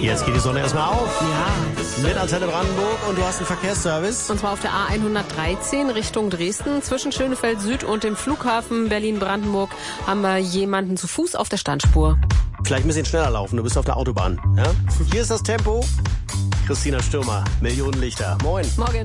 Jetzt geht die Sonne erstmal auf. Ja. Mit Antenne Brandenburg und du hast einen Verkehrsservice. Und zwar auf der A113 Richtung Dresden. Zwischen Schönefeld Süd und dem Flughafen Berlin-Brandenburg haben wir jemanden zu Fuß auf der Standspur. Vielleicht ein bisschen schneller laufen, du bist auf der Autobahn. Ja? Hier ist das Tempo. Christina Stürmer, Millionenlichter. Moin. Morgen.